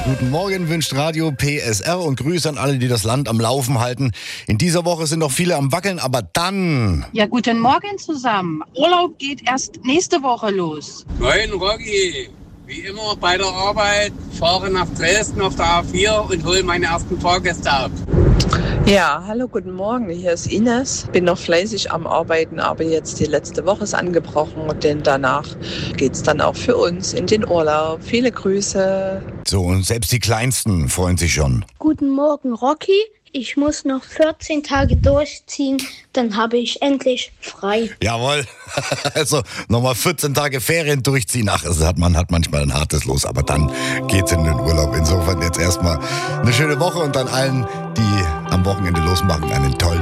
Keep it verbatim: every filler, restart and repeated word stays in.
Guten Morgen wünscht Radio P S R und Grüße an alle, die das Land am Laufen halten. In dieser Woche sind noch viele am Wackeln, aber dann... Ja, guten Morgen zusammen. Urlaub geht erst nächste Woche los. Moin, Rocky. Wie immer bei der Arbeit, fahre nach Dresden auf der A vier und hole meine ersten Fahrgäste ab. Ja, hallo, guten Morgen, hier ist Ines. Bin noch fleißig am Arbeiten, aber jetzt die letzte Woche ist angebrochen, denn danach geht's dann auch für uns in den Urlaub. Viele Grüße. So, und selbst die Kleinsten freuen sich schon. Guten Morgen, Rocky. Ich muss noch vierzehn Tage durchziehen, dann habe ich endlich frei. Jawohl. Also nochmal vierzehn Tage Ferien durchziehen. Ach, es hat, man hat manchmal ein hartes Los, aber dann geht's in den Urlaub. Insofern jetzt erstmal eine schöne Woche und dann allen, die am Wochenende losmachen, einen tollen